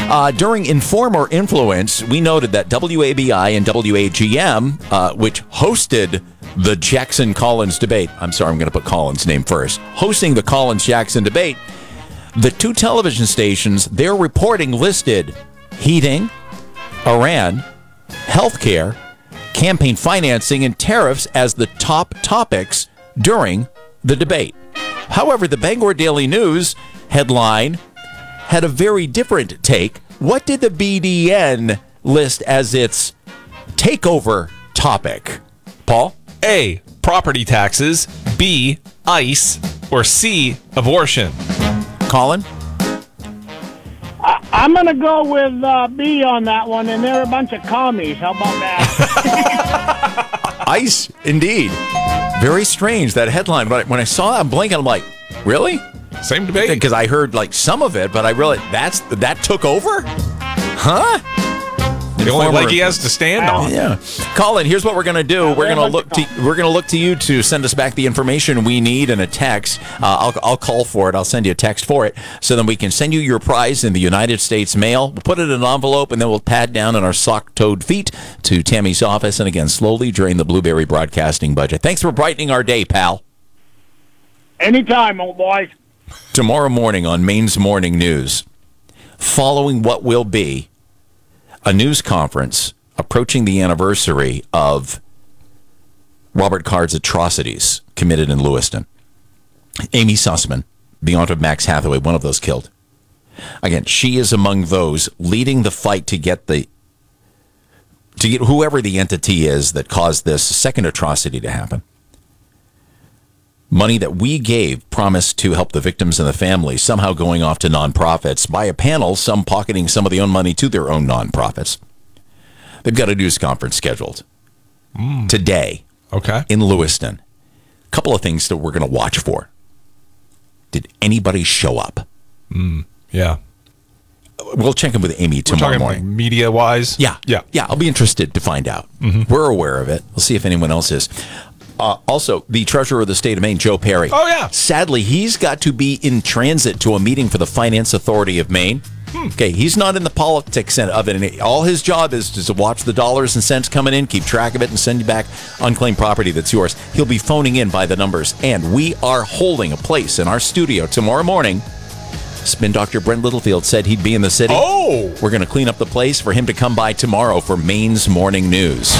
During Informer Influence, we noted that WABI and WAGM, which hosted the Jackson-Collins debate. I'm sorry, I'm going to put Collins' name first. Hosting the Collins-Jackson debate, the two television stations, their reporting listed heating, Iran, healthcare, campaign financing, and tariffs as the top topics during the debate. However, the Bangor Daily News headline had a very different take. What did the BDN list as its takeover topic? Paul? A, property taxes. B, ICE. Or C, abortion. Colin? I'm going to go with B on that one, and they're a bunch of commies. How about that? ICE, indeed. Very strange, that headline. But when I saw that, I'm blinking. I'm like, really? Same debate. Because I heard like some of it, but I realized that took over? Huh? The only leg he has to stand on. Yeah, Colin. Here's what we're gonna do. We're gonna look to you to send us back the information we need in a text. I'll call for it. I'll send you a text for it, so then we can send you your prize in the United States mail. We'll put it in an envelope, and then we'll pad down on our sock-toed feet to Tammy's office, and again slowly drain the Blueberry Broadcasting budget. Thanks for brightening our day, pal. Anytime, old boy. Tomorrow morning on Maine's Morning News, following what will be a news conference approaching the anniversary of Robert Card's atrocities committed in Lewiston. Amy Sussman, the aunt of Max Hathaway, one of those killed. Again, she is among those leading the fight to get whoever the entity is that caused this second atrocity to happen. Money that we gave promised to help the victims and the families, somehow going off to nonprofits by a panel, some pocketing some of the own money to their own nonprofits. They've got a news conference scheduled today in Lewiston. A couple of things that we're going to watch for. Did anybody show up? Yeah. We'll check in with Amy tomorrow morning. Like media-wise? Yeah. I'll be interested to find out. We're aware of it. We'll see if anyone else is. Also, the Treasurer of the State of Maine, Joe Perry. Oh, yeah. Sadly, he's got to be in transit to a meeting for the Finance Authority of Maine. Okay, he's not in the politics of it. And all his job is to watch the dollars and cents coming in, keep track of it, and send you back unclaimed property that's yours. He'll be phoning in by the numbers. And we are holding a place in our studio tomorrow morning. Spin Dr. Brent Littlefield said he'd be in the city. Oh! We're going to clean up the place for him to come by tomorrow for Maine's Morning News.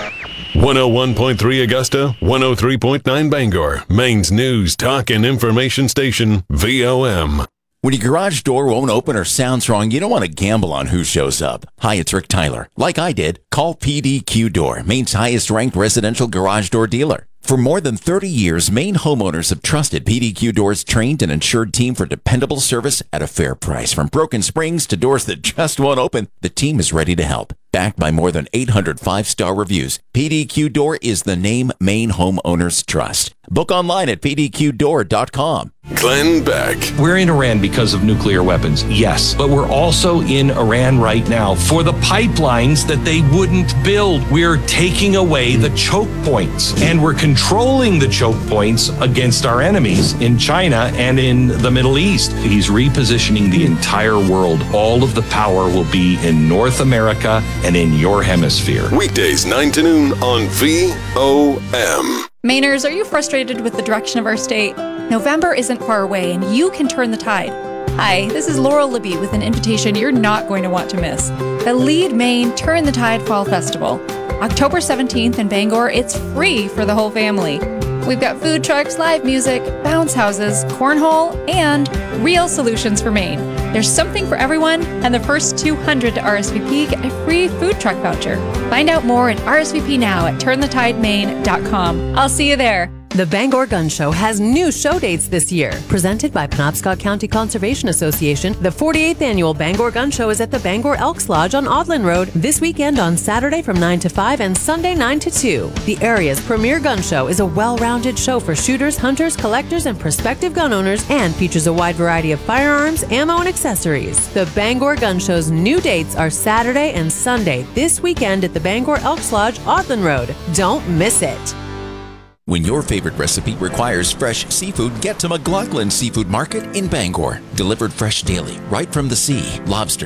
101.3 Augusta, 103.9 Bangor, Maine's news, talk, and information station, VOM. When your garage door won't open or sounds wrong, you don't want to gamble on who shows up. Hi, it's Rick Tyler. Like I did, call PDQ Door, Maine's highest-ranked residential garage door dealer. For more than 30 years, Maine homeowners have trusted PDQ Door's trained and insured team for dependable service at a fair price. From broken springs to doors that just won't open, the team is ready to help. Backed by more than 800 5-star reviews, PDQ Door is the name Maine homeowners trust. Book online at pdqdoor.com. Glenn Beck. We're in Iran because of nuclear weapons, yes. But we're also in Iran right now for the pipelines that they wouldn't build. We're taking away the choke points, and we're controlling the choke points against our enemies in China and in the Middle East. He's repositioning the entire world. All of the power will be in North America and in your hemisphere. Weekdays 9 to noon on VOM. Mainers, are you frustrated with the direction of our state? November isn't far away, and you can turn the tide. Hi, this is Laurel Libby with an invitation you're not going to want to miss. The Lead Maine Turn the Tide Fall Festival. October 17th in Bangor, it's free for the whole family. We've got food trucks, live music, bounce houses, cornhole, and real solutions for Maine. There's something for everyone, and the first 200 to RSVP get a free food truck voucher. Find out more and RSVP now at turnthetidemaine.com. I'll see you there. The Bangor Gun Show has new show dates this year. Presented by Penobscot County Conservation Association, the 48th Annual Bangor Gun Show is at the Bangor Elks Lodge on Audlin Road this weekend on Saturday from 9 to 5 and Sunday 9 to 2. The area's premier gun show is a well-rounded show for shooters, hunters, collectors, and prospective gun owners, and features a wide variety of firearms, ammo, and accessories. The Bangor Gun Show's new dates are Saturday and Sunday this weekend at the Bangor Elks Lodge, Audlin Road. Don't miss it. When your favorite recipe requires fresh seafood, get to McLaughlin Seafood Market in Bangor. Delivered fresh daily, right from the sea. Lobster,